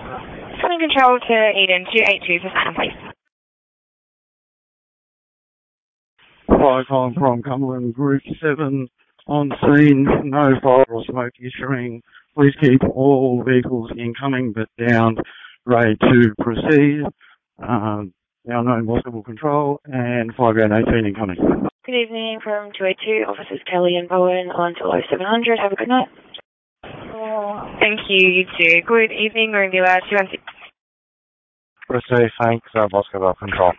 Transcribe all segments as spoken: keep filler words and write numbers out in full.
Coming control to Eden, two eight two for Phantom, please. Flycom from Cumberland Group seven on scene, no fire or smoke issuing. Please keep all vehicles incoming but down, ready to proceed. Um, now known possible control and five eight eighteen incoming. Good evening from two eight two, officers Kelly and Bowen on to oh seven hundred. Have a good night. Oh, thank you, you too. Good evening, Marine Villa two one six. Receive, thanks, uh, Bosco Control.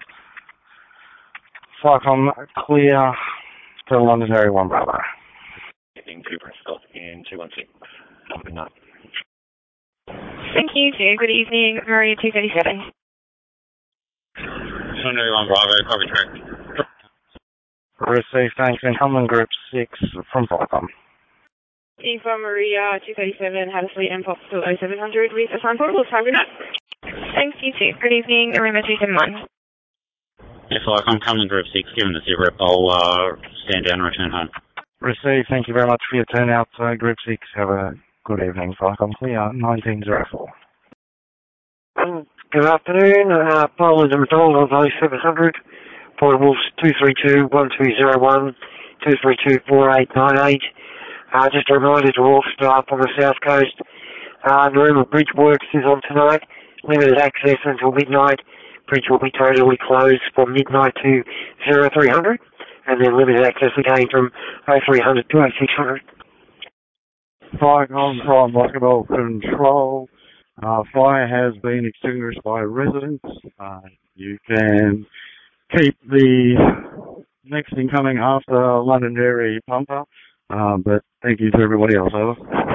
Flycom clear to Londonderry one Bravo. Evening two Prescott in two one six. Have a good night. Thank you too. Good evening, Maria two thirty-seven. Londonderry one Bravo, copy track. Receive, thanks, and Cumberland Group six from Flycom. Evening from Maria two thirty-seven, Hattersley and Pop to oh seven hundred with assigned portables. Have a good night. Thanks, you too. Good evening, Arima two seven one. Yes, like I'm coming Group six, given the zero, I'll uh, stand down and return home. Receive, thank you very much for your turnout, uh, Group six. Have a good evening, Flycom clear, nineteen oh four. Um, good afternoon, uh, Poland and McDonald on oh seven hundred, portables two three two, one two zero one, two three two, four eight nine eight. Uh, just a reminder to all staff on the south coast, uh, Narooma Bridge Works is on tonight, limited access until midnight. Bridge will be totally closed from midnight to oh three hundred, and then limited access again from oh three hundred to oh six hundred. Flycom from Basketball Control. Uh, fire has been extinguished by residents. Uh, you can keep the next incoming after Londonderry pumper, uh, but thank you to everybody else. Over.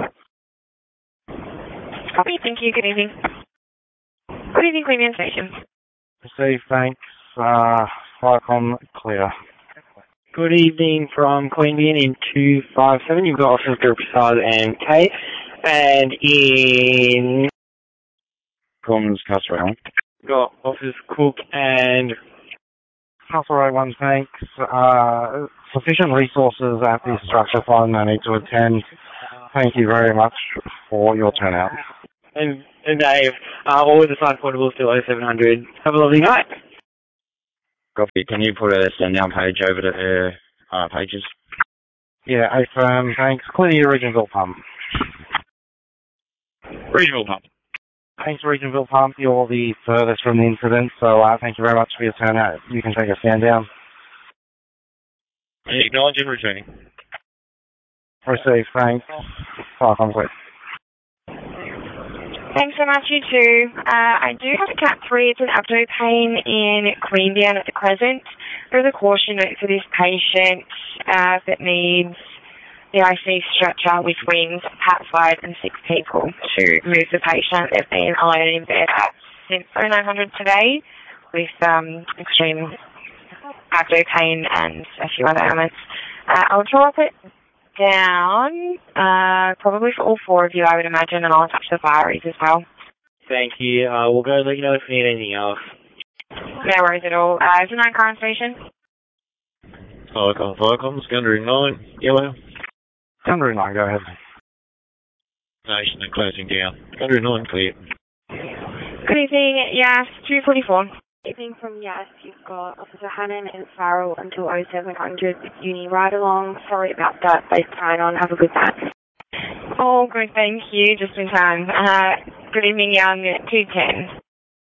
Copy. Thank you. Good evening. Good evening, Queanbeyan Station. Receive, thanks. Uh, Flycom clear. Good evening from Queanbeyan in two five seven. You've got officers Group Sard and Kate. And in Commons, Castlereagh. you've got officers Cook and Castlereagh one, thanks. Uh, sufficient resources at this structure fund I need to attend. Thank you very much for your turnout. and, and Dave, uh, all with assigned portables to oh seven hundred. Have a lovely night. Copy. Can you put a stand down page over to her uh, pages? Yeah, affirm, thanks. Clear your Regionville pump. Regional pump. Thanks, Regionville pump. You're the furthest from the incident, so uh, thank you very much for your turnout. You can take a stand down. Acknowledge and returning. Receive, thanks. Fire conflict. Thanks so much, you too. Uh, I do have a cat three. It's an abdo pain in Queanbeyan at the Crescent. There's a caution note for this patient uh, that needs the I C stretcher, which means Pat five and six people to move the patient. They've been alone in bed since oh nine hundred today with um, extreme abdo pain and a few other ailments. Uh, I'll drop it down, uh, probably for all four of you, I would imagine, and I'll attach the fireys as well. Thank you. Uh, we'll go let you know if we need anything else. No worries at all. Uh, is the nine current station? Flycom, Flycom, Scundering nine, yellow. Scundering nine, go ahead. Station and closing down. Scundering nine, clear. Good evening, yes, two forty-four. Evening from Yes, you've got Officer Hannon and Farrell until oh seven hundred with Uni Ride Along. Sorry about that, base sign on. Have a good night. Oh, good, thank you, just in time. Uh, good evening, Young, two ten.